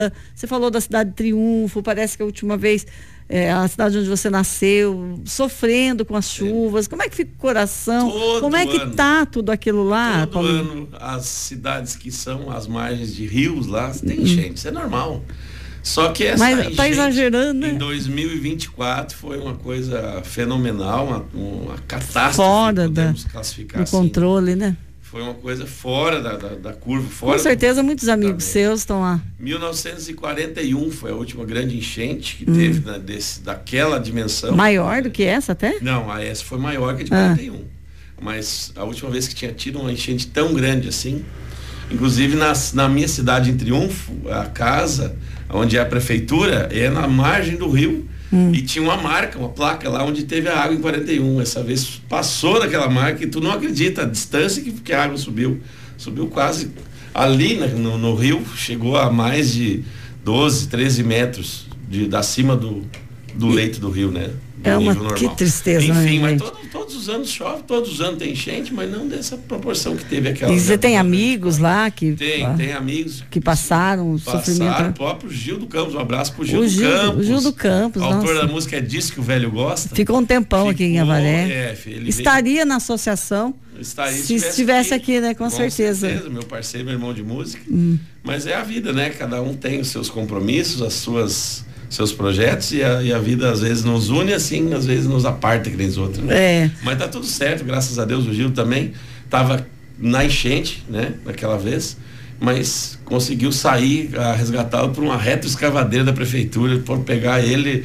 Você falou da Cidade de Triunfo, parece que a última vez a cidade onde você nasceu, sofrendo com as chuvas. Como é que fica o coração? Como é que tá tudo aquilo lá, Todo ano, as cidades que são às margens de rios lá, tem enchente, isso é normal. Só que essa enchente, tá exagerando, né? Em 2024 foi uma coisa fenomenal, uma catástrofe, fora podemos classificar do assim. Controle, né? Foi uma coisa fora da curva, fora. Com certeza muitos amigos seus estão lá. 1941 foi a última grande enchente que teve daquela dimensão. Maior do que essa até? Não, essa foi maior que a de 41. Mas a última vez que tinha tido uma enchente tão grande assim, inclusive na minha cidade em Triunfo, a casa onde é a prefeitura é na margem do rio. E tinha uma marca, uma placa lá onde teve a água em 41. Essa vez passou daquela marca e tu não acredita a distância que a água subiu. Subiu quase ali no rio, chegou a mais de 12, 13 metros acima do leito do rio, né? Que tristeza, enfim, né, mas todos os anos chove, todos os anos tem enchente, mas não dessa proporção que teve aquela. E você tem amigos lá que... Tem amigos que passaram o sofrimento. O próprio Gil do Campos, um abraço pro Gil do Campos. O Gil do Campos, autor da música É Disso que o Velho Gosta. Ficou um tempão aqui em Avaré. Estaria na associação se estivesse aqui, né? Com certeza. Meu parceiro, meu irmão de música. Mas é a vida, né? Cada um tem os seus compromissos, seus projetos e a vida às vezes nos une assim, às vezes nos aparta que nem os outros, né? Mas tá tudo certo, graças a Deus. O Gil também estava na enchente, né, naquela vez, mas conseguiu sair, resgatá-lo por uma retroescavadeira da prefeitura, por pegar ele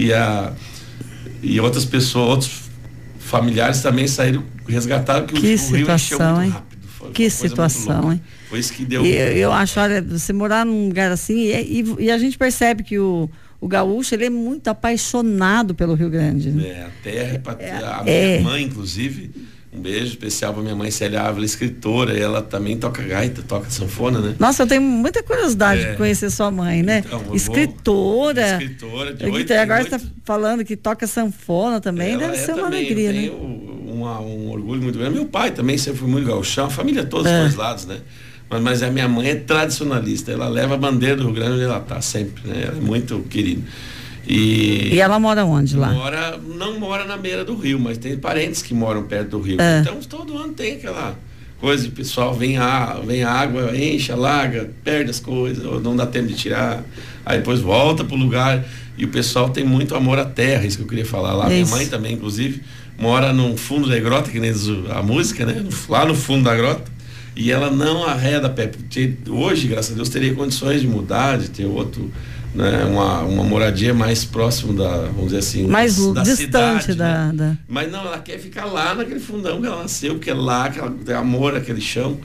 e outras pessoas, outros familiares também saíram resgatados, que o rio encheu muito rápido. Que situação, hein? Foi isso que deu. Eu acho, olha, você morar num lugar assim, e a gente percebe que o gaúcho, ele é muito apaixonado pelo Rio Grande, né? A terra, a minha mãe, inclusive, um beijo especial pra minha mãe, Célia Ávila, escritora, ela também toca gaita, toca sanfona, né? Nossa, eu tenho muita curiosidade de conhecer sua mãe, né? Então, escritora de agora você tá falando que toca sanfona também, deve ser uma alegria, né? Um orgulho muito grande. Meu pai também sempre foi muito gaúchão, a família todos os dois lados, né? Mas a minha mãe é tradicionalista, ela leva a bandeira do Rio Grande onde ela está sempre, né? Ela é muito querida. E ela mora onde lá? Não mora na beira do rio, mas tem parentes que moram perto do rio. Então todo ano tem aquela coisa de pessoal, vem água, enche, alaga, perde as coisas, ou não dá tempo de tirar, aí depois volta pro lugar, e o pessoal tem muito amor à terra, isso que eu queria falar lá. Minha mãe também, inclusive, mora no fundo da grota, que nem a música, né? Lá no fundo da grota. E ela não arreda pé. Hoje, graças a Deus, teria condições de mudar, de ter né, uma moradia mais próximo vamos dizer assim, mais da distante cidade, né? Mas não, ela quer ficar lá naquele fundão que ela nasceu, porque é lá que ela tem amor àquele chão.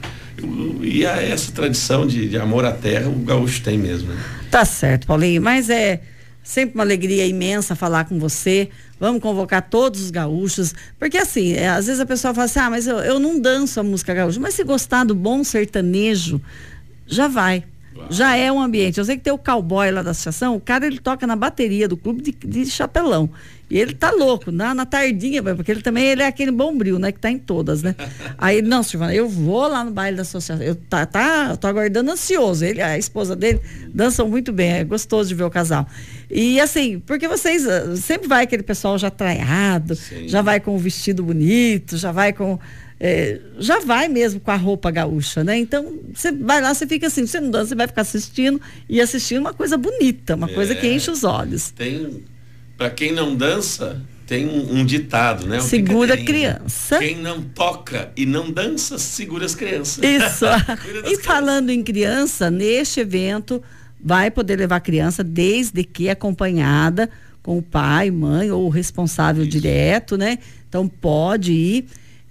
E essa tradição de amor à terra, o gaúcho tem mesmo, né? Tá certo, Paulinho, mas é sempre uma alegria imensa falar com você. Vamos convocar todos os gaúchos, porque assim, às vezes a pessoa fala assim, mas eu não danço a música gaúcha, mas se gostar do bom sertanejo, já vai. Já é um ambiente. Eu sei que tem o cowboy lá da associação, o cara, ele toca na bateria do clube de chapelão. E ele tá louco, na tardinha, porque ele é aquele bombril, né, que tá em todas, né? Aí ele, não, Silvana, eu vou lá no baile da associação, eu tô aguardando ansioso. Ele, a esposa dele, dançam muito bem, é gostoso de ver o casal. E assim, porque vocês, sempre vai aquele pessoal já traiado, já vai com o vestido bonito, já vai mesmo com a roupa gaúcha, né? Então, você vai lá, você fica assim, você não dança, você vai ficar assistindo uma coisa bonita, uma coisa que enche os olhos. Para quem não dança, tem um ditado, né? Segura a criança. Quem não toca e não dança, segura as crianças. Isso. E falando em criança, neste evento, vai poder levar a criança desde que acompanhada com o pai, mãe ou o responsável direto, né? Então, pode ir.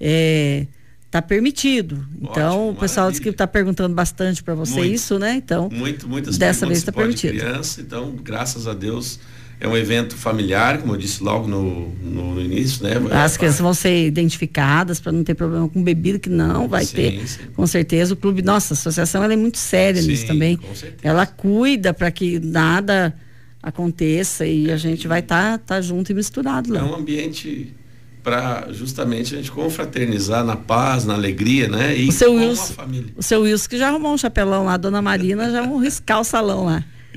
Tá permitido. Então, ótimo, o pessoal diz que está perguntando bastante para você isso, né? Então, muitas dessa vez está permitido. Criança, então, graças a Deus, é um evento familiar, como eu disse logo no início, né? As crianças vão ser identificadas para não ter problema com bebida, que não vai ter. Com certeza, o clube, nossa, a associação, ela é muito séria nisso também. Com certeza. Ela cuida para que nada aconteça e a gente vai tá junto e misturado lá. É um ambiente para justamente a gente confraternizar na paz, na alegria, né? E com a família. O seu Wilson que já arrumou um chapelão lá, a dona Marina já vão riscar o salão lá.